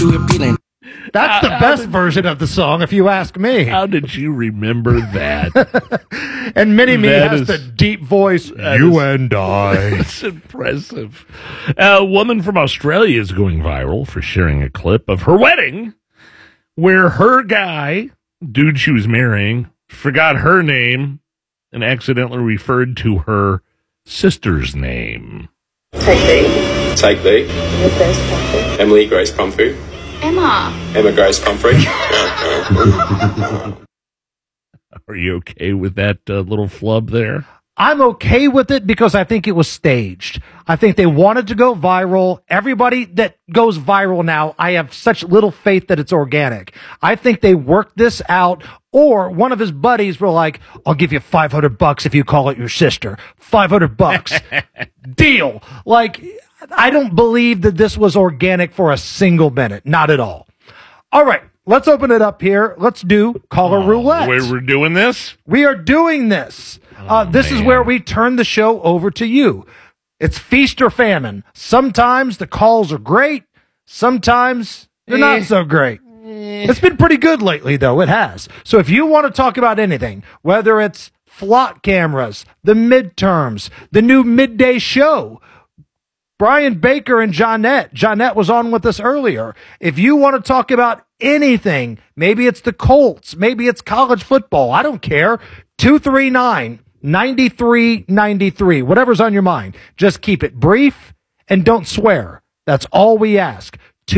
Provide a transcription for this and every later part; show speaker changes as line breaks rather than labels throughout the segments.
you appealing.
That's the best version of the song, if you ask me.
How did you remember that?
And Mini-Me has the deep voice, you and I.
That's impressive. A woman from Australia is going viral for sharing a clip of her wedding where her dude she was marrying, forgot her name and accidentally referred to her sister's name.
Take B. Emily Grace Pumphrey. Emma Grace Pumphrey.
Are you okay with that little flub there?
I'm okay with it because I think it was staged. I think they wanted to go viral. Everybody that goes viral now, I have such little faith that it's organic. I think they worked this out, or one of his buddies were like, I'll give you $500 if you call it your sister. $500. Deal. Like, I don't believe that this was organic for a single minute. Not at all. All right. Let's open it up here. Let's do caller roulette.
We're doing this?
We are doing this. This is where we turn the show over to you. It's feast or famine. Sometimes the calls are great. Sometimes they're not so great. It's been pretty good lately, though. It has. So if you want to talk about anything, whether it's flock cameras, the midterms, the new midday show, Brian Baker and Johnette was on with us earlier. If you want to talk about anything, maybe it's the Colts, maybe it's college football, I don't care. 239-9393, whatever's on your mind. Just keep it brief and don't swear. That's all we ask.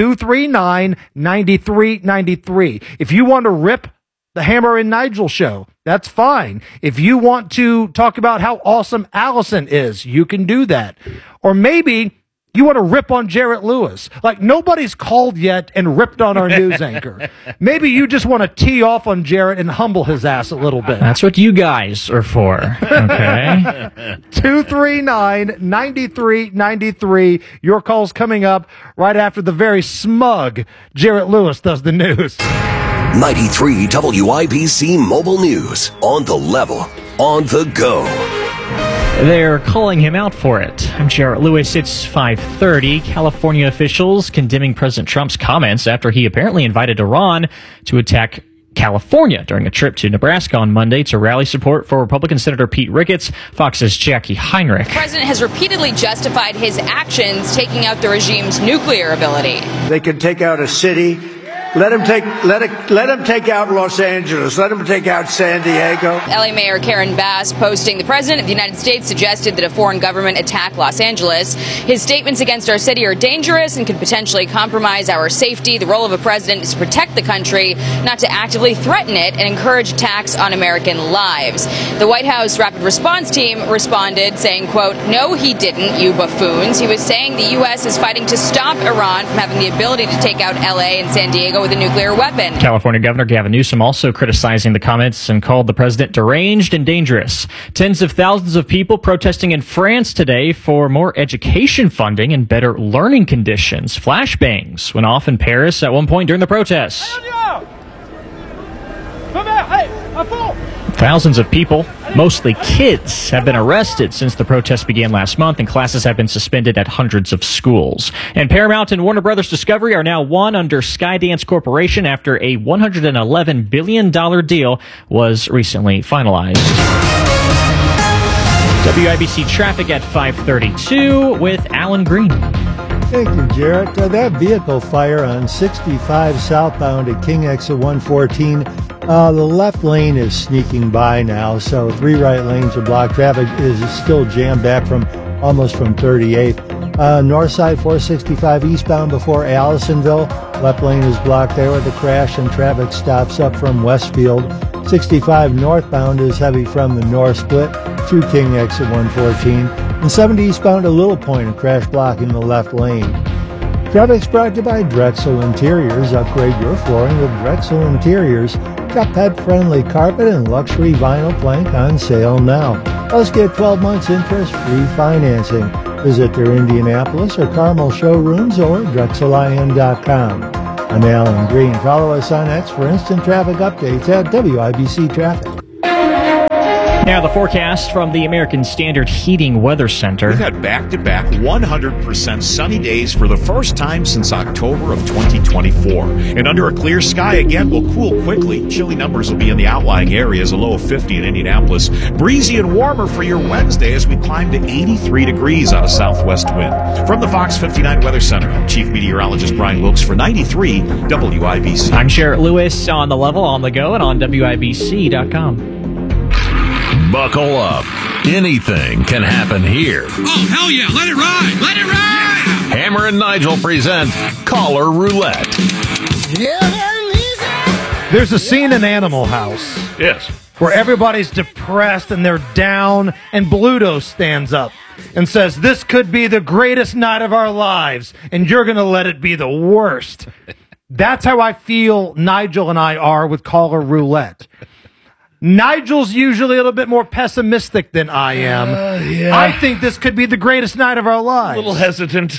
239-9393. If you want to rip the Hammer and Nigel show, that's fine. If you want to talk about how awesome Allison is, you can do that. Or maybe you want to rip on Jarrett Lewis. Like, nobody's called yet and ripped on our news anchor. Maybe you just want to tee off on Jarrett and humble his ass a little bit.
That's what you guys are for, okay?
239-9393. Your call's coming up right after the very smug Jarrett Lewis does the news.
93 WIBC Mobile News. On the level. On the go.
They're calling him out for it. I'm Jarrett Lewis. It's 5:30. California officials condemning President Trump's comments after he apparently invited Iran to attack California during a trip to Nebraska on Monday to rally support for Republican Senator Pete Ricketts. Fox's Jackie Heinrich.
The president has repeatedly justified his actions taking out the regime's nuclear ability.
They can take out a city. Let him take out Los Angeles. Let him take out San Diego.
LA Mayor Karen Bass posting, the president of the United States suggested that a foreign government attack Los Angeles. His statements against our city are dangerous and could potentially compromise our safety. The role of a president is to protect the country, not to actively threaten it and encourage attacks on American lives. The White House Rapid Response Team responded saying, quote, no, he didn't, you buffoons. He was saying the U.S. is fighting to stop Iran from having the ability to take out L.A. and San Diego with a nuclear weapon.
California Governor Gavin Newsom also criticizing the comments and called the president deranged and dangerous. Tens of thousands of people protesting in France today for more education funding and better learning conditions. Flashbangs went off in Paris at one point during the protests. Thousands of people, mostly kids, have been arrested since the protests began last month, and classes have been suspended at hundreds of schools. And Paramount and Warner Brothers Discovery are now one under Skydance Corporation after a $111 billion deal was recently finalized. WIBC traffic at 5:32 with Alan Green.
Thank you, Jarrett. That vehicle fire on 65 southbound at King Exit 114, the left lane is sneaking by now, so 3 right lanes are blocked. Traffic is still jammed back almost from 38th. North side 465 eastbound before Allisonville. Left lane is blocked there with a crash, and traffic stops up from Westfield. 65 northbound is heavy from the north split through King Exit 114. And 70 eastbound to Little Point, a crash blocking the left lane. Traffic's brought to you by Drexel Interiors. Upgrade your flooring with Drexel Interiors. Got pet-friendly carpet and luxury vinyl plank on sale now. Plus get 12 months interest-free financing. Visit their Indianapolis or Carmel showrooms or DrexelIN.com. I'm Alan Green. Follow us on X for instant traffic updates at WIBC Traffic.
Now, the forecast from the American Standard Heating Weather Center.
We've had back-to-back 100% sunny days for the first time since October of 2024. And under a clear sky again will cool quickly. Chilly numbers will be in the outlying areas, a low of 50 in Indianapolis. Breezy and warmer for your Wednesday as we climb to 83 degrees on a southwest wind. From the Fox 59 Weather Center, I'm Chief Meteorologist Brian Wilkes for 93 WIBC.
I'm Jarrett Lewis on the level, on the go, and on WIBC.com.
Buckle up. Anything can happen here.
Oh, hell yeah. Let it ride. Let it ride.
Hammer and Nigel present Caller Roulette.
There's a scene in Animal House.
Yes.
Where everybody's depressed and they're down, and Bluto stands up and says, "This could be the greatest night of our lives, and you're going to let it be the worst." That's how I feel Nigel and I are with Caller Roulette. Nigel's usually a little bit more pessimistic than I am.
Yeah.
I think this could be the greatest night of our lives.
A little hesitant.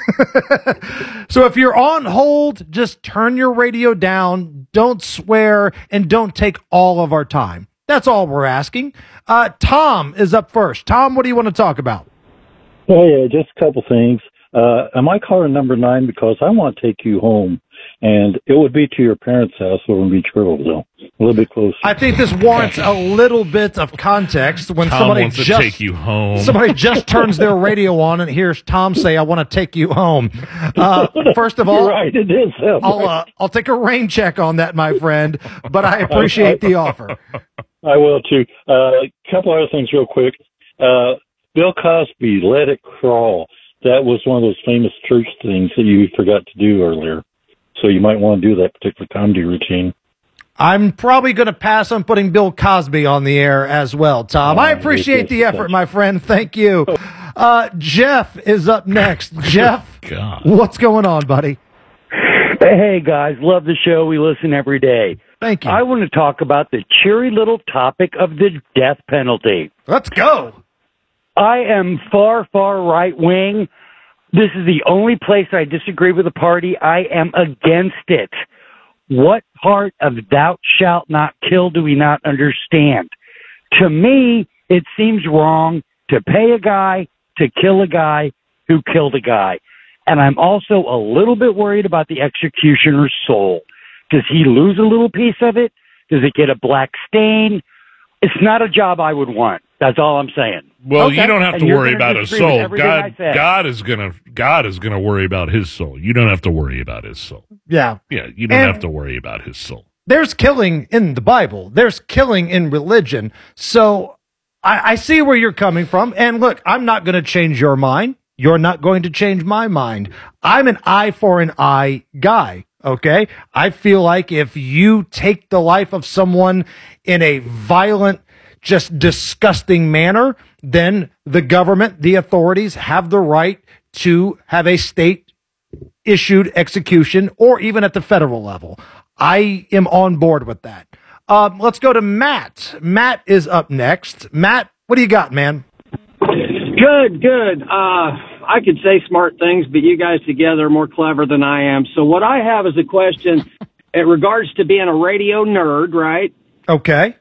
So if you're on hold, just turn your radio down, don't swear, and don't take all of our time. That's all we're asking. Tom is up first. Tom, what do you want to talk about?
Oh, yeah, just a couple things. Am I caller number 9? Because I want to take you home, and it would be to your parents' house over in Beach Riverville, a little bit closer.
I think this warrants a little bit of context. When
Tom
somebody
wants to
just
take you home.
Somebody just turns their radio on and hears Tom say, "I want to take you home." First of all,
You're right, it is.
I'll take a rain check on that, my friend. But I appreciate the offer.
I will too. A couple other things, real quick. Bill Cosby, "Let It Crawl." That was one of those famous church things that you forgot to do earlier. So you might want to do that particular comedy routine.
I'm probably going to pass on putting Bill Cosby on the air as well, Tom. I appreciate the effort, my friend. Thank you. Jeff is up next. Jeff, what's going on, buddy?
Hey, guys. Love the show. We listen every day.
Thank you.
I want to talk about the cheery little topic of the death penalty.
Let's go.
I am far, far right-wing. This is the only place I disagree with the party. I am against it. What part of "thou shalt not kill" do we not understand? To me, it seems wrong to pay a guy to kill a guy who killed a guy. And I'm also a little bit worried about the executioner's soul. Does he lose a little piece of it? Does it get a black stain? It's not a job I would want. That's all I'm saying.
Well, you don't have to worry about his soul. God is gonna worry about his soul. You don't have to worry about his soul.
Yeah.
Yeah, you don't have to worry about his soul.
There's killing in the Bible. There's killing in religion. So I see where you're coming from. And look, I'm not going to change your mind. You're not going to change my mind. I'm an eye for an eye guy. Okay. I feel like if you take the life of someone in a violent, just disgusting manner, then the government, the authorities have the right to have a state issued execution, or even at the federal level. I am on board with that. Let's go to Matt. Matt is up next. Matt, what do you got, man?
Good. I could say smart things, but you guys together are more clever than I am. So what I have is a question in regards to being a radio nerd, right?
Okay.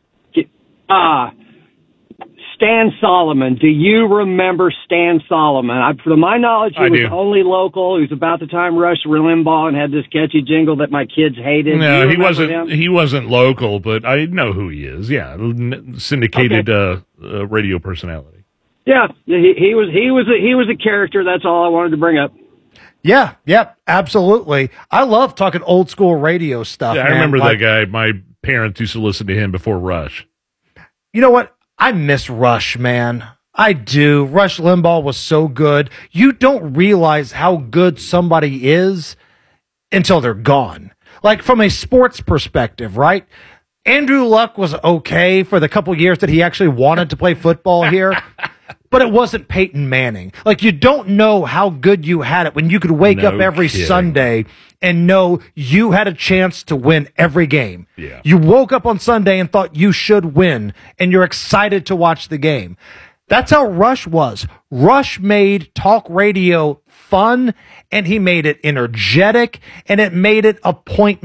Stan Solomon. Do you remember Stan Solomon? To my knowledge, he was only local. He was about the time Rush Limbaugh and had this catchy jingle that my kids hated.
No, he wasn't. He wasn't local, but I know who he is. Yeah, syndicated radio personality.
Yeah, he was a character. That's all I wanted to bring up.
Yeah, absolutely. I love talking old school radio stuff.
Yeah,
man.
I remember that guy. My parents used to listen to him before Rush.
You know what? I miss Rush, man. I do. Rush Limbaugh was so good. You don't realize how good somebody is until they're gone. Like from a sports perspective, right? Andrew Luck was okay for the couple years that he actually wanted to play football here. But it wasn't Peyton Manning. Like, you don't know how good you had it when you could wake up every Sunday and know you had a chance to win every game.
Yeah.
You woke up on Sunday and thought you should win, and you're excited to watch the game. That's how Rush was. Rush made talk radio fun, and he made it energetic, and it made it appointment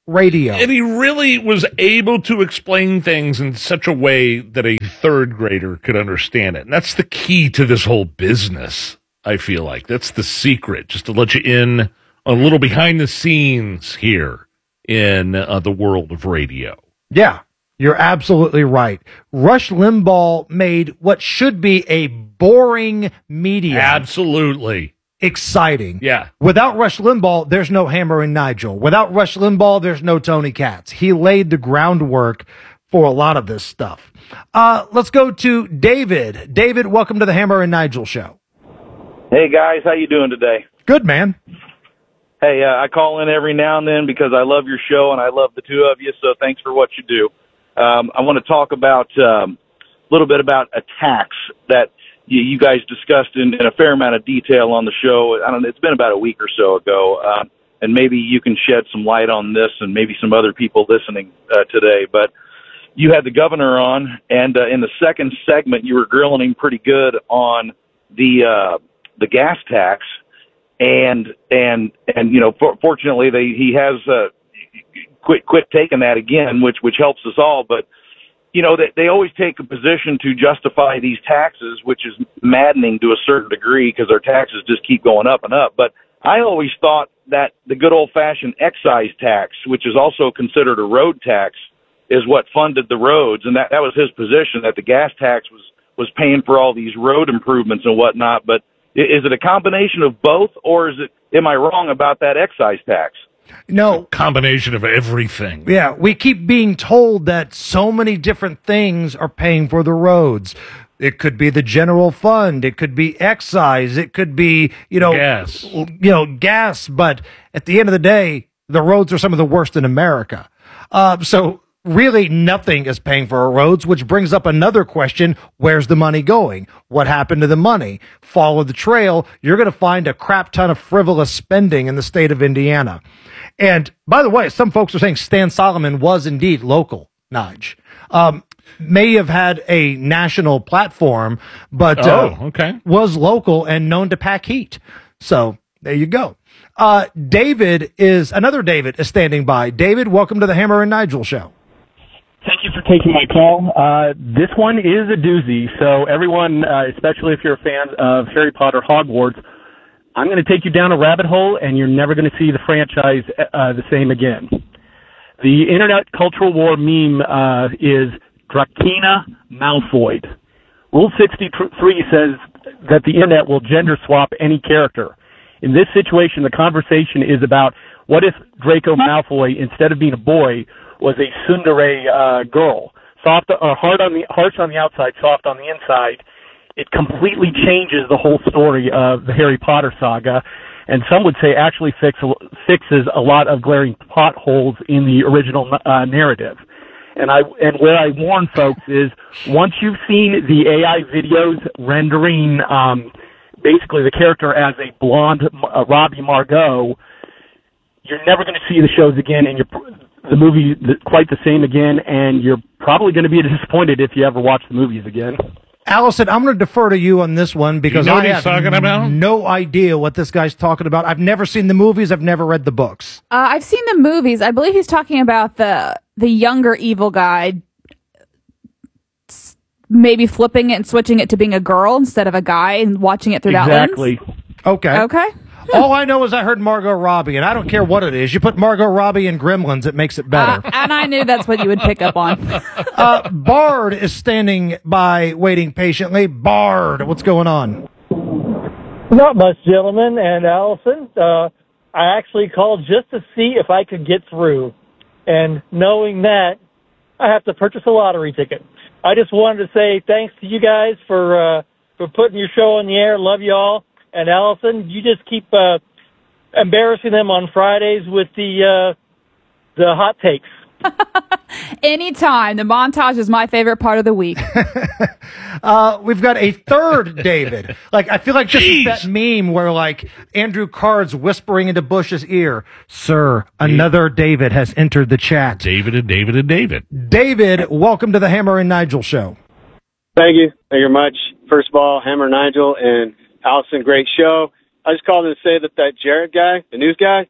radio.
And he really was able to explain things in such a way that a third grader could understand it. And that's the key to this whole business, I feel like. That's the secret, just to let you in a little behind the scenes here in the world of radio.
Yeah, you're absolutely right. Rush Limbaugh made what should be a boring medium
Absolutely
exciting.
Yeah.
Without Rush Limbaugh, there's no Hammer and Nigel. Without Rush Limbaugh, there's no Tony Katz. He laid the groundwork for a lot of this stuff. Let's go to David. David, welcome to the Hammer and Nigel show.
Hey, guys. How you doing today?
Good, man.
Hey, I call in every now and then because I love your show and I love the two of you, so thanks for what you do. I want to talk about a little bit about attacks that you guys discussed in a fair amount of detail on the show. I don't know, it's been about a week or so ago, and maybe you can shed some light on this and maybe some other people listening today. But you had the governor on, and in the second segment, you were grilling him pretty good on the gas tax, and you know, fortunately, he has quit taking that again, which helps us all, but. You know, they always take a position to justify these taxes, which is maddening to a certain degree because our taxes just keep going up and up. But I always thought that the good old-fashioned excise tax, which is also considered a road tax, is what funded the roads. And that was his position, that the gas tax was paying for all these road improvements and whatnot. But is it a combination of both, or am I wrong about that excise tax?
No.
Combination of everything.
Yeah, we keep being told that so many different things are paying for the roads. It could be the general fund. It could be excise. It could be, gas. But at the end of the day, the roads are some of the worst in America. So really nothing is paying for our roads, which brings up another question. Where's the money going? What happened to the money? Follow the trail. You're going to find a crap ton of frivolous spending in the state of Indiana. And by the way, some folks are saying Stan Solomon was indeed local, Nige. May have had a national platform, but was local and known to pack heat. So there you go. David is standing by. David, welcome to the Hammer and Nigel show.
Thank you for taking my call. This one is a doozy. So everyone, especially if you're a fan of Harry Potter Hogwarts, I'm going to take you down a rabbit hole, and you're never going to see the franchise the same again. The Internet Cultural War meme is Dracaena Malfoy. Rule 63 says that the Internet will gender swap any character. In this situation, the conversation is about what if Draco Malfoy, instead of being a boy, was a tsundere girl, harsh on the outside, soft on the inside. It completely changes the whole story of the Harry Potter saga, and some would say actually fixes a lot of glaring plot holes in the original narrative. And where I warn folks is, once you've seen the AI videos rendering basically the character as a blonde Robbie Margot, you're never going to see the shows again, and the movie quite the same again, and you're probably going to be disappointed if you ever watch the movies again.
Allison, I'm going to defer to you on this one because I have no idea what this guy's talking about. I've never seen the movies. I've never read the books.
I've seen the movies. I believe he's talking about the younger evil guy maybe flipping it and switching it to being a girl instead of a guy and watching it through that lens.
Okay.
Okay.
All I know is I heard Margot Robbie, and I don't care what it is. You put Margot Robbie in Gremlins, it makes it better.
And I knew that's what you would pick up on.
Bard is standing by, waiting patiently. Bard, what's going on?
Not much, gentlemen. And Allison, I actually called just to see if I could get through. And knowing that, I have to purchase a lottery ticket. I just wanted to say thanks to you guys for putting your show on the air. Love you all. And Allison, you just keep embarrassing them on Fridays with the hot takes.
Anytime. The montage is my favorite part of the week.
We've got a third David. I feel like this is that meme where, Andrew Card's whispering into Bush's ear, "Sir, another David has entered the chat."
David and David and David.
David, welcome to the Hammer and Nigel show.
Thank you. Thank you very much. First of all, Hammer, Nigel, and Allison, great show. I just called in to say that Jared guy, the news guy,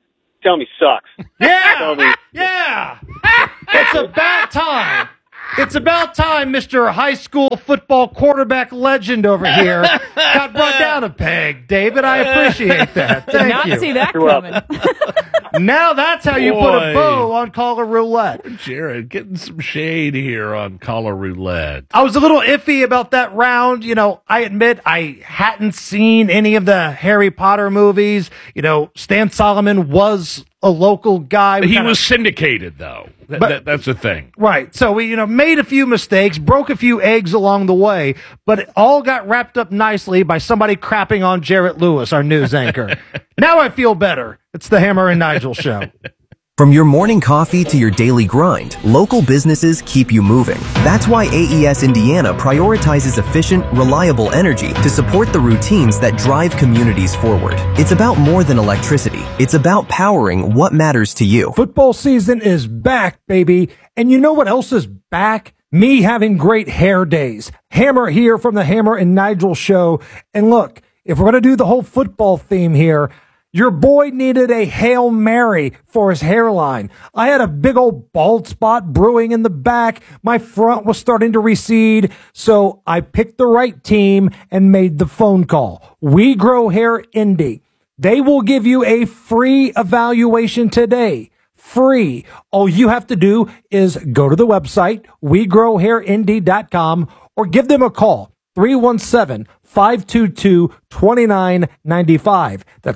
tell me sucks.
Yeah,
Tell me.
yeah. It's about time. It's about time Mr. High School football quarterback legend over here got brought down a peg, David. I appreciate that.
Did
Thank
not
you.
see that coming.
Now that's how you put a bow on Caller Roulette.
Jared, getting some shade here on Caller Roulette.
I was a little iffy about that round. You know, I admit I hadn't seen any of the Harry Potter movies. You know, Stan Solomon was a local guy.
He was syndicated, though. That's the thing.
Right. So we, made a few mistakes, broke a few eggs along the way, but it all got wrapped up nicely by somebody crapping on Jarrett Lewis, our news anchor. Now I feel better. It's the Hammer and Nigel show.
From your morning coffee to your daily grind, local businesses keep you moving. That's why AES Indiana prioritizes efficient, reliable energy to support the routines that drive communities forward. It's about more than electricity. It's about powering what matters to you.
Football season is back, baby. And you know what else is back? Me having great hair days. Hammer here from the Hammer and Nigel show. And look, if we're going to do the whole football theme here, your boy needed a Hail Mary for his hairline. I had a big old bald spot brewing in the back. My front was starting to recede. So I picked the right team and made the phone call. We Grow Hair Indy. They will give you a free evaluation today. Free. All you have to do is go to the website, wegrowhairindy.com, or give them a call. 317-522-2995. That's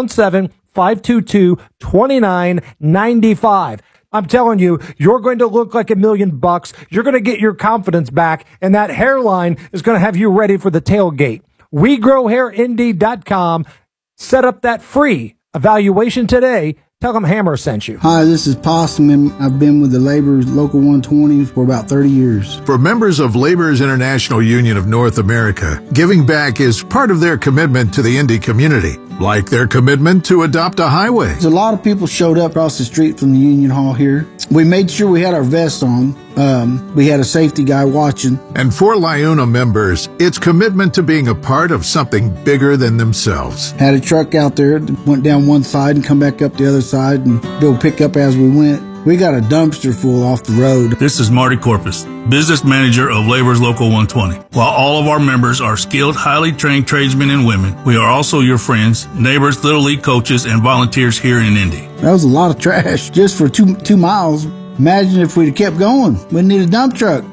317-522-2995. I'm telling you, you're going to look like $1 million. You're going to get your confidence back, and that hairline is going to have you ready for the tailgate. WeGrowHairIndy.com. Set up that free evaluation today. Tell them Hammer sent you.
Hi, this is Possum, and I've been with the Laborers Local 120 for about 30 years.
For members of Laborers International Union of North America, giving back is part of their commitment to the Indy community, like their commitment to adopt a highway.
A lot of people showed up across the street from the Union Hall here. We made sure we had our vests on. We had a safety guy watching.
And for LIUNA members, it's commitment to being a part of something bigger than themselves.
Had a truck out there that went down one side and come back up the other side and go pick up as we went. We got a dumpster full off the road.
This is Marty Corpus, business manager of Laborers Local 120. While all of our members are skilled, highly trained tradesmen and women, we are also your friends, neighbors, Little League coaches, and volunteers here in Indy.
That was a lot of trash just for two miles. Imagine if we'd have kept going. We'd need a dump truck.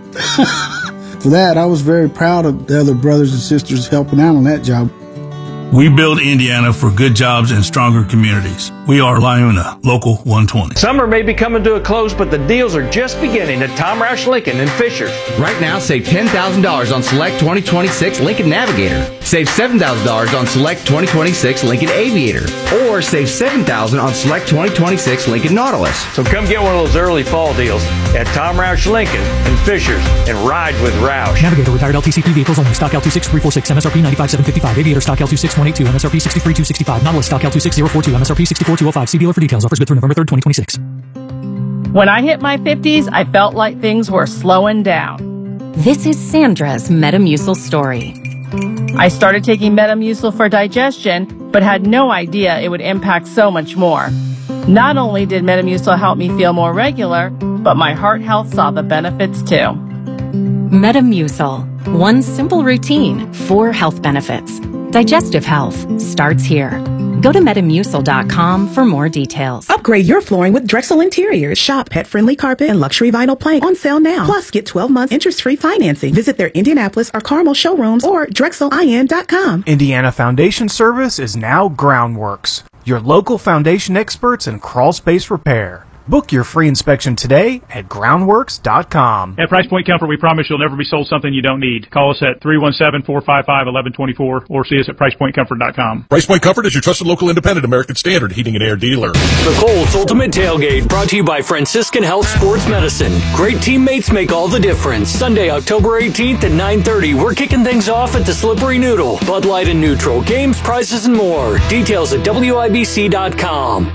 For that, I was very proud of the other brothers and sisters helping out on that job.
We build Indiana for good jobs and stronger communities. We are LIUNA, Local 120.
Summer may be coming to a close, but the deals are just beginning at Tom Roush Lincoln in Fishers.
Right now, save $10,000 on select 2026 Lincoln Navigator. Save $7,000 on select 2026 Lincoln Aviator. Or save $7,000 on select 2026 Lincoln Nautilus.
So come get one of those early fall deals at Tom Roush Lincoln in Fishers and ride with Roush.
Navigator retired LTCP vehicles only. Stock L26346, MSRP 95,755. Aviator stock L26182, MSRP 63265. Nautilus stock L26042, MSRP 64205. See dealer for details. Offers good through November 3rd, 2026.
When I hit my 50s, I felt like things were slowing down.
This is Sandra's Metamucil story.
I started taking Metamucil for digestion, but had no idea it would impact so much more. Not only did Metamucil help me feel more regular, but my heart health saw the benefits too.
Metamucil. One simple routine, 4 health benefits. Digestive health starts here. Go to Metamucil.com for more details.
Upgrade your flooring with Drexel Interiors. Shop pet-friendly carpet and luxury vinyl plank on sale now. Plus, get 12 months interest-free financing. Visit their Indianapolis or Carmel showrooms or DrexelIN.com.
Indiana Foundation Service is now Groundworks, your local foundation experts in crawl space repair. Book your free inspection today at groundworks.com.
At Price Point Comfort, we promise you'll never be sold something you don't need. Call us at 317-455-1124 or see us at PricePointComfort.com.
Price Point Comfort is your trusted local independent American Standard heating and air dealer.
The Colts Ultimate Tailgate, brought to you by Franciscan Health Sports Medicine. Great teammates make all the difference. Sunday, October 18th at 9:30, we're kicking things off at the Slippery Noodle. Bud Light and Neutral, games, prizes, and more. Details at WIBC.com.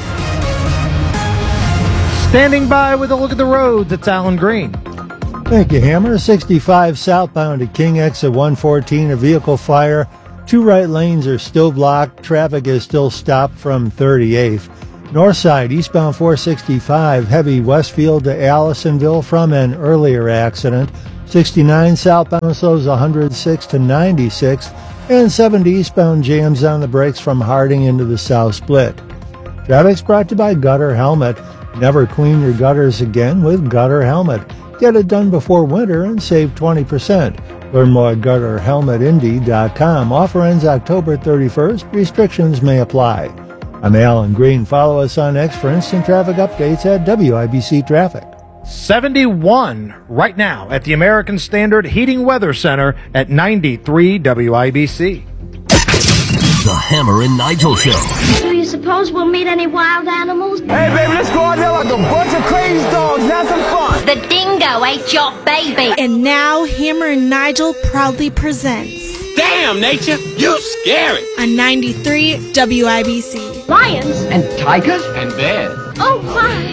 Standing by with a look at the roads, it's Alan Green.
Thank you, Hammer. 65 southbound at King exit 114, a vehicle fire. 2 right lanes are still blocked. Traffic is still stopped from 38th. North side, eastbound 465, heavy Westfield to Allisonville from an earlier accident. 69 southbound slows 106 to 96. And 70 eastbound jams on the brakes from Harding into the south split. Traffic's brought to you by Gutter Helmet. Never clean your gutters again with Gutter Helmet. Get it done before winter and save 20%. Learn more at GutterHelmetIndy.com. Offer ends October 31st. Restrictions may apply. I'm Alan Green. Follow us on X for instant traffic updates at WIBC Traffic.
71 right now at the American Standard Heating Weather Center at 93 WIBC.
The Hammer and Nigel Show.
Do you suppose we'll meet any wild animals?
Hey, baby, let's go out there like a bunch of crazy dogs. Have some fun.
The dingo ate your baby.
And now Hammer and Nigel proudly presents
Damn, Nature, you scary.
On 93 WIBC.
Lions.
And tigers. And bears.
Oh, my.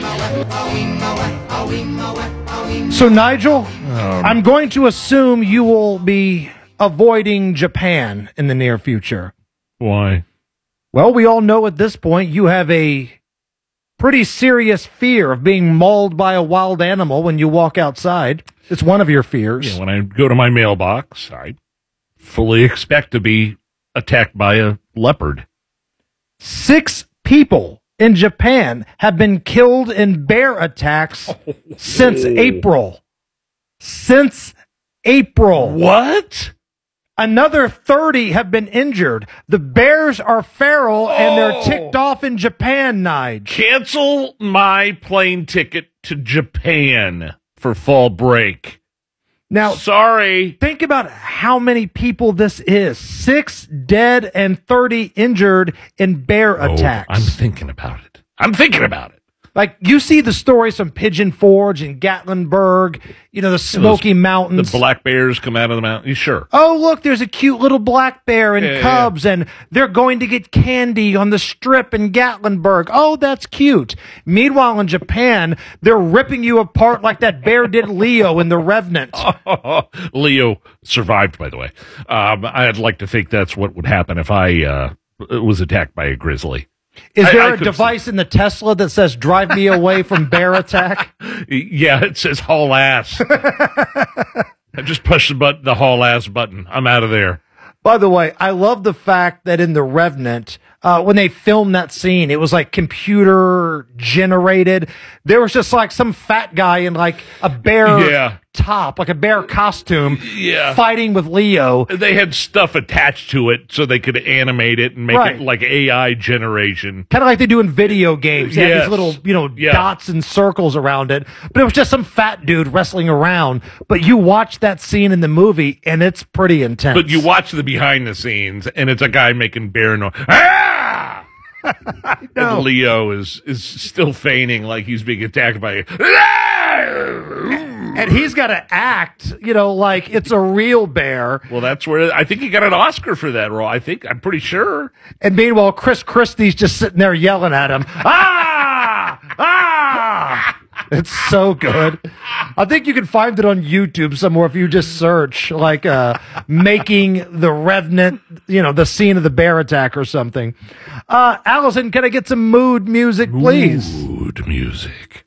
So, Nigel, I'm going to assume you will be avoiding Japan in the near future.
Why?
Well, we all know at this point you have a pretty serious fear of being mauled by a wild animal when you walk outside. It's one of your fears.
Yeah, when I go to my mailbox, I fully expect to be attacked by a leopard.
6 people in Japan have been killed in bear attacks since April. Since April.
What?
Another 30 have been injured. The bears are feral and they're ticked off in Japan, Nige.
Cancel my plane ticket to Japan for fall break.
Now,
sorry.
Think about how many people this is. 6 dead and 30 injured in bear attacks.
I'm thinking about it.
Like, you see the stories from Pigeon Forge and Gatlinburg, you know, the Smoky Mountains.
The black bears come out of the mountain. Sure.
Oh, look, there's a cute little black bear and cubs, and they're going to get candy on the strip in Gatlinburg. Oh, that's cute. Meanwhile, in Japan, they're ripping you apart like that bear did Leo in The Revenant.
Leo survived, by the way. I'd like to think that's what would happen if I was attacked by a grizzly.
Is there a device in the Tesla that says drive me away from bear attack?
Yeah, it says haul ass. I just push the haul ass button. I'm out of there.
By the way, I love the fact that in The Revenant, when they filmed that scene, it was like computer generated. There was just like some fat guy in like a bear top, like a bear costume, fighting with Leo.
They had stuff attached to it so they could animate it and make it like AI generation.
Kind of like they do in video games. They have these little, dots and circles around it. But it was just some fat dude wrestling around. But you watch that scene in the movie, and it's pretty intense.
But you watch the behind the scenes, and it's a guy making bear noise. Ah! And Leo is still feigning like he's being attacked by
and he's got to act, like it's a real bear.
Well, that's where I think he got an Oscar for that role. I'm pretty sure.
And meanwhile, Chris Christie's just sitting there yelling at him. Ah! Ah! It's so good. I think you can find it on YouTube somewhere if you just search, like, making The Revenant, the scene of the bear attack or something. Allison, can I get some mood music, please?
Mood music.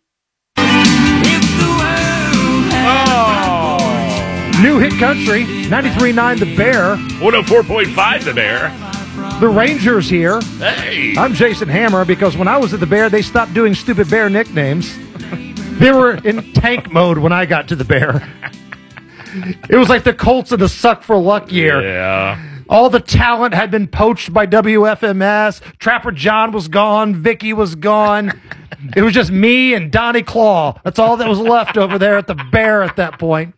New hit country, 93.9 The Bear.
104.5 The Bear.
The Rangers here.
Hey.
I'm Jason Hammer because when I was at the Bear, they stopped doing stupid Bear nicknames. They were in tank mode when I got to the Bear. It was like the Colts in the Suck for Luck year.
Yeah.
All the talent had been poached by WFMS. Trapper John was gone. Vicky was gone. It was just me and Donnie Claw. That's all that was left over there at the Bear at that point.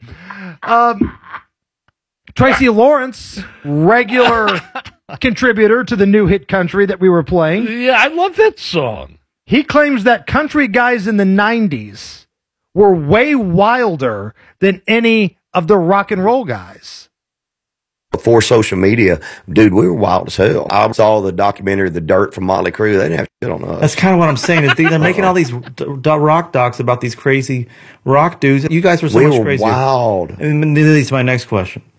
Tracy Lawrence, regular contributor to the new hit country that we were playing.
Yeah, I love that song.
He claims that country guys in the 90s were way wilder than any of the rock and roll guys.
Before social media, dude, we were wild as hell. I saw the documentary The Dirt from Motley Crue. They didn't have shit on us.
That's kind of what I'm saying. They're making all these rock docs about these crazy rock dudes. You guys were so much crazier.
Wild.
And this is my next question.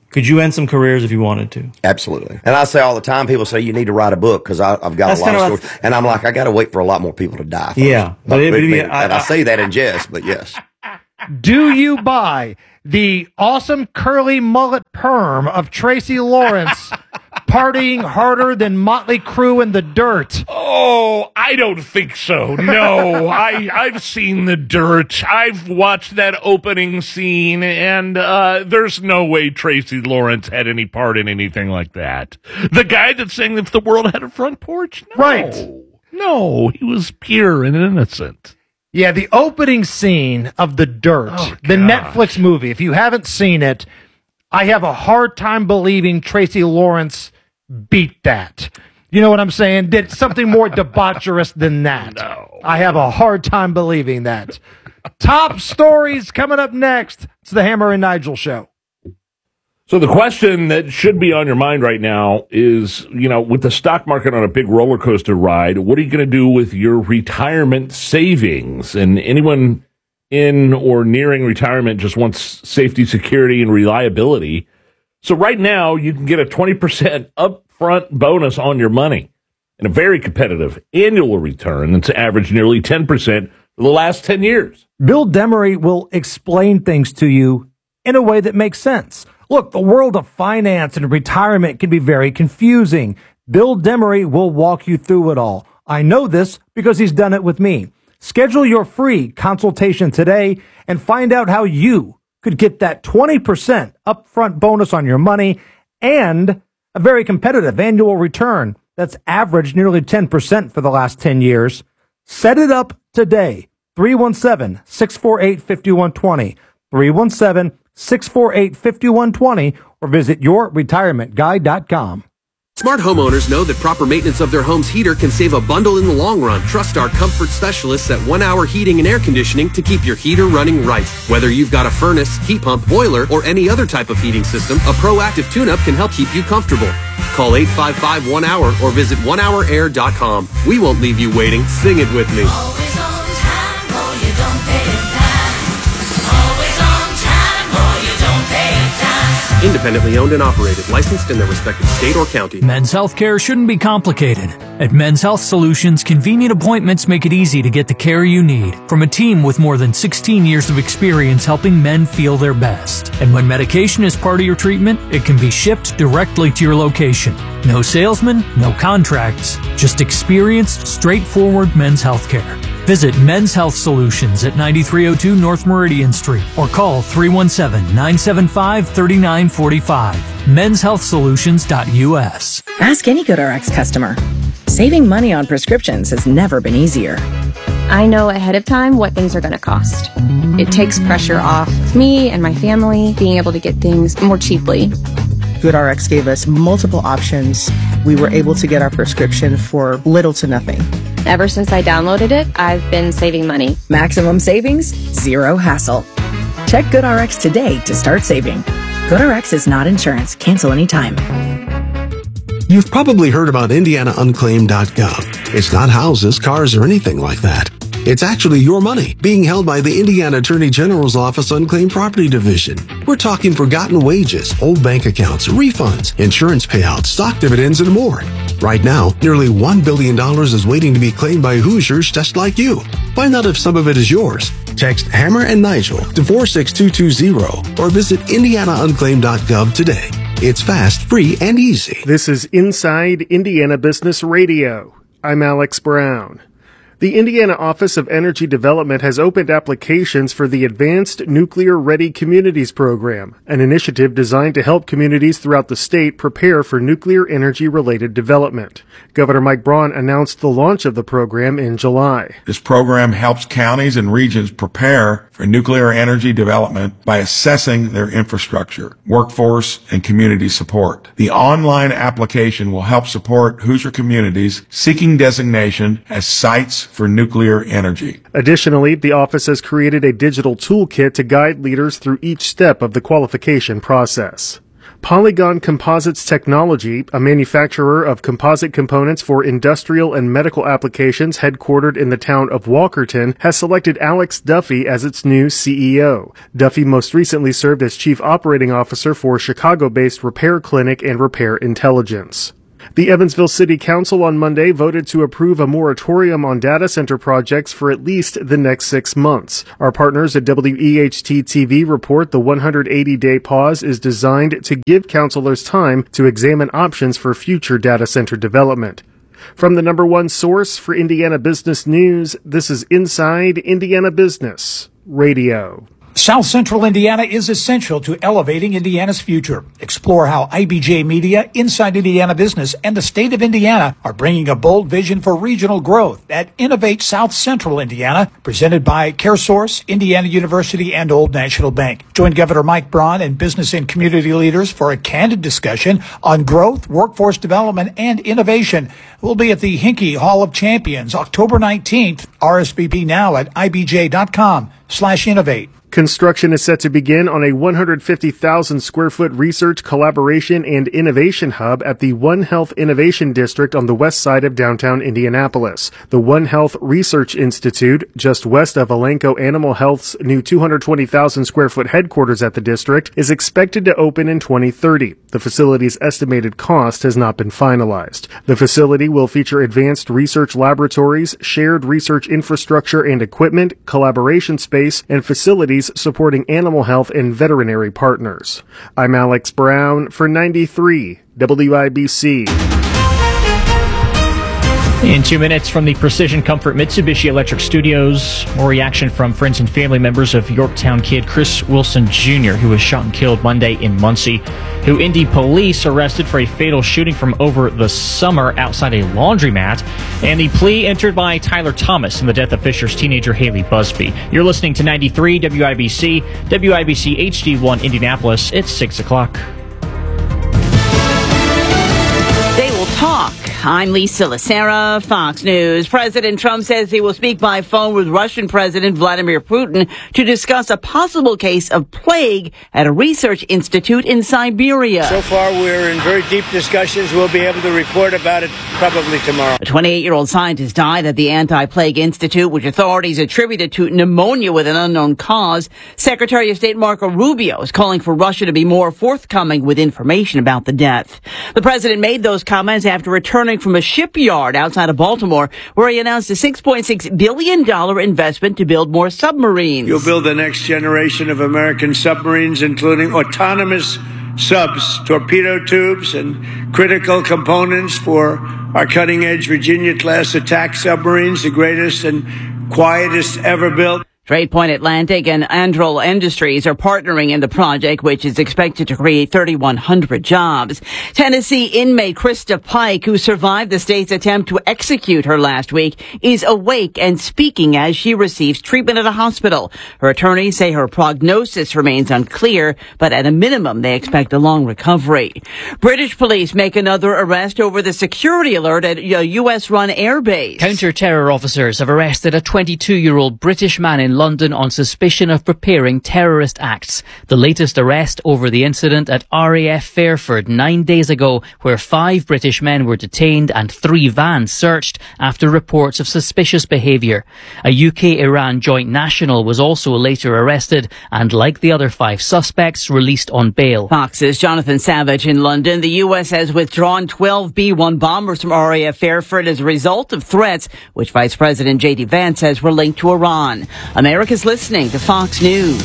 Could you end some careers if you wanted to?
Absolutely. And I say all the time, people say you need to write a book because I've got
That's
a lot of
kind of
stories. And I'm like, I got to wait for a lot more people to die first.
Yeah.
And I say that in jest, but yes.
Do you buy the awesome curly mullet perm of Tracy Lawrence partying harder than Motley Crue in the Dirt?
Oh, I don't think so. No, I've seen the Dirt. I've watched that opening scene, and there's no way Tracy Lawrence had any part in anything like that. The guy that sang If the World Had a Front Porch? No.
Right.
No, he was pure and innocent.
Yeah, the opening scene of The Dirt, the Netflix movie, if you haven't seen it, I have a hard time believing Tracy Lawrence beat that. You know what I'm saying? Did something more debaucherous than that.
No.
I have a hard time believing that. Top stories coming up next. It's the Hammer and Nigel Show.
So the question that should be on your mind right now is, with the stock market on a big roller coaster ride, what are you going to do with your retirement savings? And anyone in or nearing retirement just wants safety, security, and reliability. So right now, you can get a 20% upfront bonus on your money and a very competitive annual return that's averaged nearly 10% for the last 10 years.
Bill Demery will explain things to you in a way that makes sense. Look, the world of finance and retirement can be very confusing. Bill Demery will walk you through it all. I know this because he's done it with me. Schedule your free consultation today and find out how you could get that 20% upfront bonus on your money and a very competitive annual return that's averaged nearly 10% for the last 10 years. Set it up today. 317-648-5120. 317-648-5120 or visit yourretirementguide.com.
Smart homeowners know that proper maintenance of their home's heater can save a bundle in the long run. Trust our comfort specialists at 1 Hour Heating and Air Conditioning to keep your heater running right. Whether you've got a furnace, heat pump, boiler, or any other type of heating system, a proactive tune-up can help keep you comfortable. Call 855-1-HOUR or visit onehourair.com. We won't leave you waiting. Sing it with me.
Always on time, or you don't pay time. Always on time, or you don't pay time.
Independently owned and operated, licensed in their respective state or county.
Men's health care shouldn't be complicated. At Men's Health Solutions, convenient appointments make it easy to get the care you need from a team with more than 16 years of experience helping men feel their best. And when medication is part of your treatment, it can be shipped directly to your location. No salesman, no contracts, just experienced, straightforward men's health care. Visit Men's Health Solutions at 9302 North Meridian Street or call 317-975-3945. menshealthsolutions.us.
Ask any GoodRx customer. Saving money on prescriptions has never been easier.
I know ahead of time what things are going to cost. It takes pressure off me and my family being able to get things more cheaply.
GoodRx gave us multiple options. We were able to get our prescription for little to nothing.
Ever since I downloaded it, I've been saving money.
Maximum savings, zero hassle. Check GoodRx today to start saving. GoodRx is not insurance. Cancel anytime.
You've probably heard about IndianaUnclaimed.gov. It's not houses, cars, or anything like that. It's actually your money being held by the Indiana Attorney General's Office Unclaimed Property Division. We're talking forgotten wages, old bank accounts, refunds, insurance payouts, stock dividends, and more. Right now, nearly $1 billion is waiting to be claimed by Hoosiers just like you. Find out if some of it is yours. Text Hammer and Nigel to 46220 or visit IndianaUnclaimed.gov today. It's fast, free, and easy.
This is Inside Indiana Business Radio. I'm Alex Brown. The Indiana Office of Energy Development has opened applications for the Advanced Nuclear Ready Communities Program, an initiative designed to help communities throughout the state prepare for nuclear energy-related development. Governor Mike Braun announced the launch of the program in July.
This program helps counties and regions prepare for nuclear energy development by assessing their infrastructure, workforce, and community support. The online application will help support Hoosier communities seeking designation as sites for nuclear energy.
Additionally, the office has created a digital toolkit to guide leaders through each step of the qualification process. Polygon Composites Technology, a manufacturer of composite components for industrial and medical applications headquartered in the town of Walkerton, has selected Alex Duffy as its new CEO. Duffy most recently served as Chief Operating Officer for Chicago-based Repair Clinic and Repair Intelligence. The Evansville City Council on Monday voted to approve a moratorium on data center projects for at least the next 6 months. Our partners at WEHT-TV report the 180-day pause is designed to give councilors time to examine options for future data center development. From the number one source for Indiana business news, this is Inside Indiana Business Radio.
South Central Indiana is essential to elevating Indiana's future. Explore how IBJ Media, Inside Indiana Business, and the state of Indiana are bringing a bold vision for regional growth at Innovate South Central Indiana, presented by CareSource, Indiana University, and Old National Bank. Join Governor Mike Braun and business and community leaders for a candid discussion on growth, workforce development, and innovation. We'll be at the Hinkey Hall of Champions, October 19th. RSVP now at ibj.com/innovate.
Construction is set to begin on a 150,000 square foot research, collaboration, and innovation hub at the One Health Innovation District on the west side of downtown Indianapolis. The One Health Research Institute, just west of Elanco Animal Health's new 220,000 square foot headquarters at the district, is expected to open in 2030. The facility's estimated cost has not been finalized. The facility will feature advanced research laboratories, shared research infrastructure and equipment, collaboration space, and facilities supporting animal health and veterinary partners. I'm Alex Brown for 93 WIBC.
In 2 minutes from the Precision Comfort Mitsubishi Electric Studios, more reaction from friends and family members of Yorktown kid Chris Wilson Jr., who was shot and killed Monday in Muncie, who Indy police arrested for a fatal shooting from over the summer outside a laundromat, and the plea entered by Tyler Thomas in the death of Fisher's teenager Haley Busby. You're listening to 93 WIBC, WIBC HD1 Indianapolis. It's 6 o'clock.
They will talk. I'm Lisa Lacera, Fox News. President Trump says he will speak by phone with Russian President Vladimir Putin to discuss a possible case of plague at a research institute in Siberia.
So far, we're in very deep discussions. We'll be able to report about it probably tomorrow.
A 28-year-old scientist died at the Anti-Plague Institute, which authorities attributed to pneumonia with an unknown cause. Secretary of State Marco Rubio is calling for Russia to be more forthcoming with information about the death. The president made those comments after returning from a shipyard outside of Baltimore, where he announced a $6.6 billion investment to build more submarines.
You'll build the next generation of American submarines, including autonomous subs, torpedo tubes, and critical components for our cutting-edge Virginia-class attack submarines, the greatest and quietest ever built.
Trade Point Atlantic and Androl Industries are partnering in the project, which is expected to create 3,100 jobs. Tennessee inmate Krista Pike, who survived the state's attempt to execute her last week, is awake and speaking as she receives treatment at a hospital. Her attorneys say her prognosis remains unclear, but at a minimum, they expect a long recovery. British police make another arrest over the security alert at a U.S.-run airbase.
Counter-terror officers have arrested a 22-year-old British man in London on suspicion of preparing terrorist acts. The latest arrest over the incident at RAF Fairford 9 days ago, where 5 British men were detained and 3 vans searched after reports of suspicious behaviour. A UK-Iran joint national was also later arrested and, like the other 5 suspects, released on bail.
Fox's Jonathan Savage in London. The U.S. has withdrawn 12 B-1 bombers from RAF Fairford as a result of threats which Vice President J.D. Vance says were linked to Iran. America's listening to Fox News.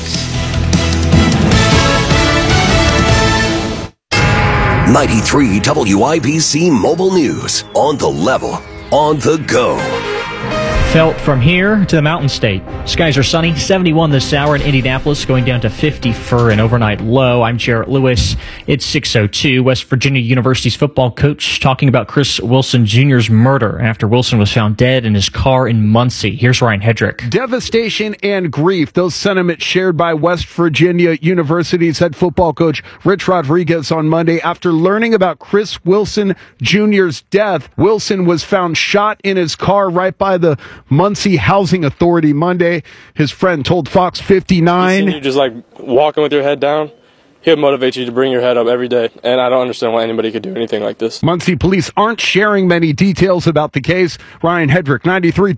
93 WIBC Mobile News. On the level, on the go.
Felt from here to the Mountain State. Skies are sunny, 71 this hour in Indianapolis, going down to 50 for an overnight low. I'm Jarrett Lewis. It's 6:02. West Virginia University's football coach talking about Chris Wilson Jr.'s murder after Wilson was found dead in his car in Muncie. Here's Ryan Hedrick.
Devastation and grief. Those sentiments shared by West Virginia University's head football coach Rich Rodriguez on Monday after learning about Chris Wilson Jr.'s death. Wilson was found shot in his car right by the Muncie Housing Authority Monday. His friend told Fox 59.
You just like walking with your head down,
he'll motivate you to bring your head up every day. And I don't understand why anybody could do anything like this.
Muncie police aren't sharing many details about the case. Ryan Hedrick, 93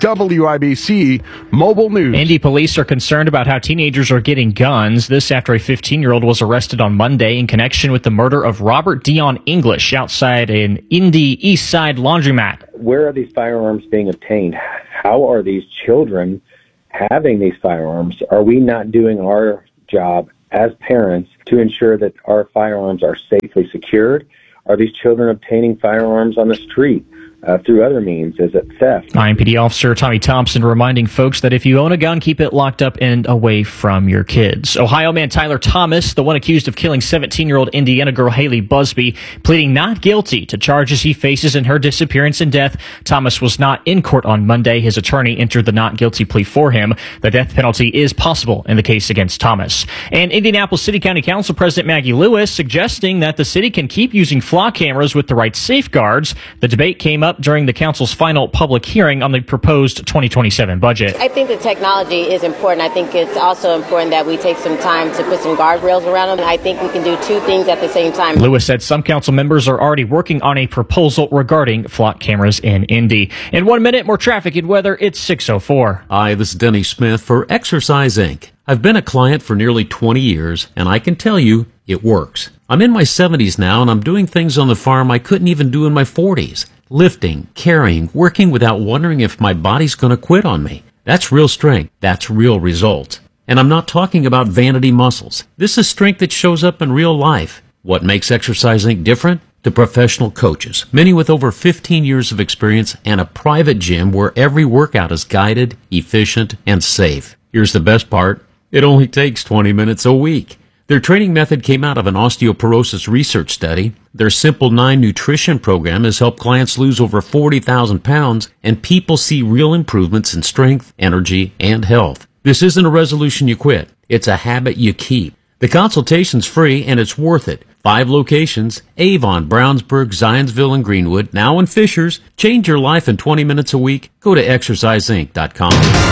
WIBC Mobile News.
Indy police are concerned about how teenagers are getting guns. This after a 15-year-old was arrested on Monday in connection with the murder of Robert Dion English outside an Indy East Side laundromat.
Where are these firearms being obtained? How are these children having these firearms? Are we not doing our job as parents to ensure that our firearms are safely secured? Are these children obtaining firearms on the street through other means? Is it theft?
IMPD officer Tommy Thompson reminding folks that if you own a gun, keep it locked up and away from your kids. Ohio man Tyler Thomas, the one accused of killing 17-year-old Indiana girl Haley Busby, pleading not guilty to charges he faces in her disappearance and death. Thomas was not in court on Monday. His attorney entered the not guilty plea for him. The death penalty is possible in the case against Thomas. And Indianapolis City County Council President Maggie Lewis suggesting that the city can keep using flock cameras with the right safeguards. The debate came up during the council's final public hearing on the proposed 2027 budget.
I think the technology is important. I think it's also important that we take some time to put some guardrails around them. I think we can do two things at the same time.
Lewis said some council members are already working on a proposal regarding flock cameras in Indy. In 1 minute, more traffic and weather. It's 6:04.
Hi, this is Denny Smith for Exercise Inc. I've been a client for nearly 20 years, and I can tell you it works. I'm in my 70s now, and I'm doing things on the farm I couldn't even do in my 40s. Lifting, carrying, working without wondering if my body's going to quit on me. That's real strength. That's real results. And I'm not talking about vanity muscles. This is strength that shows up in real life. What makes Exercise Inc. different? The professional coaches, many with over 15 years of experience and a private gym where every workout is guided, efficient, and safe. Here's the best part. It only takes 20 minutes a week. Their training method came out of an osteoporosis research study. Their Simple 9 nutrition program has helped clients lose over 40,000 pounds, and people see real improvements in strength, energy, and health. This isn't a resolution you quit. It's a habit you keep. The consultation's free, and it's worth it. 5 locations: Avon, Brownsburg, Zionsville, and Greenwood. Now in Fishers. Change your life in 20 minutes a week. Go to exerciseinc.com.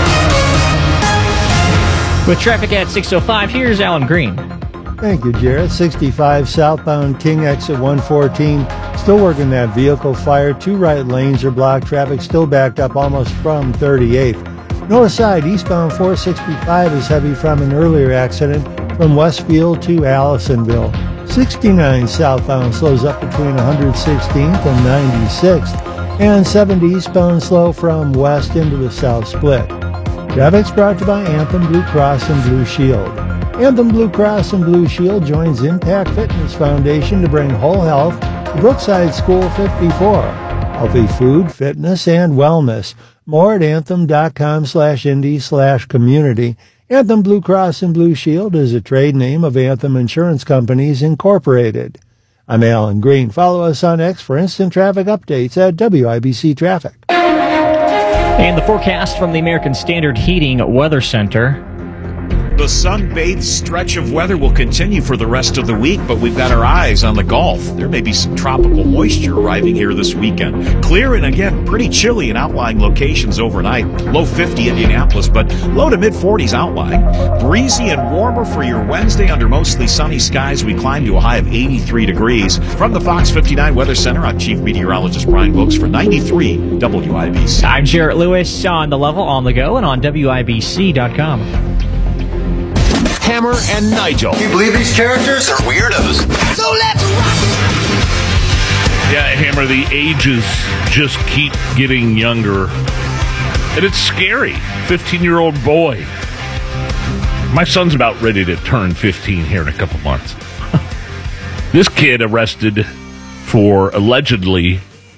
With traffic at 6:05, here's Alan Green.
Thank you, Jared. 65 southbound King exit 114. Still working that vehicle fire. 2 right lanes are blocked. Traffic still backed up almost from 38th. North side eastbound 465 is heavy from an earlier accident from Westfield to Allisonville. 69 southbound slows up between 116th and 96th. And 70 eastbound slow from west into the south split. Traffic's brought to you by Anthem Blue Cross and Blue Shield. Anthem Blue Cross and Blue Shield joins Impact Fitness Foundation to bring whole health to Brookside School 54. Healthy food, fitness, and wellness. More at anthem.com/indy/community. Anthem Blue Cross and Blue Shield is a trade name of Anthem Insurance Companies, Incorporated. I'm Alan Green. Follow us on X for instant traffic updates at WIBC Traffic.
And the forecast from the American Standard Heating Weather Center.
The sun-bathed stretch of weather will continue for the rest of the week, but we've got our eyes on the Gulf. There may be some tropical moisture arriving here this weekend. Clear and, again, pretty chilly in outlying locations overnight. Low 50 Indianapolis, but low to mid-40s outlying. Breezy and warmer for your Wednesday under mostly sunny skies. We climb to a high of 83 degrees. From the Fox 59 Weather Center, I'm Chief Meteorologist Brian Wilkes for 93 WIBC.
I'm Jarrett Lewis on The Level, on the go, and on WIBC.com.
Hammer and Nigel.
You believe these characters are weirdos?
So let's rock it!
Yeah, Hammer, the ages just keep getting younger. And it's scary. 15-year-old boy. My son's about ready to turn 15 here in a couple months. This kid arrested for allegedly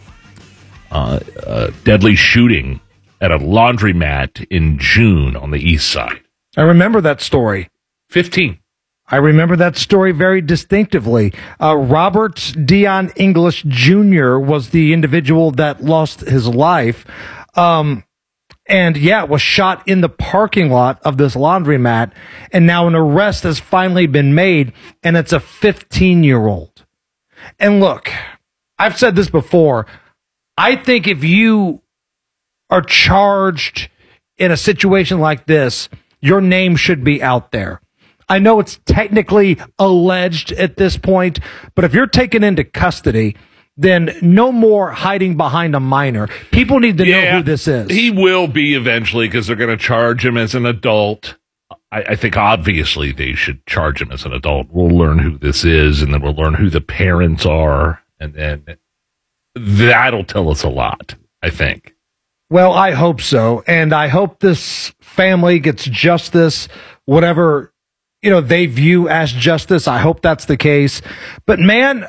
a deadly shooting at a laundromat in June on the east side.
I remember that story.
15.
I remember that story very distinctively. Robert Dion English Jr. was the individual that lost his life. And was shot in the parking lot of this laundromat. And now an arrest has finally been made, and it's a 15-year-old. And look, I've said this before. I think if you are charged in a situation like this, your name should be out there. I know it's technically alleged at this point, but if you're taken into custody, then no more hiding behind a minor. People need to know who this is.
He will be eventually because they're going to charge him as an adult. I think obviously they should charge him as an adult. We'll learn who this is, and then we'll learn who the parents are, and then that'll tell us a lot, I think.
Well, I hope so, and I hope this family gets justice, whatever they view as justice. I hope that's the case. But man,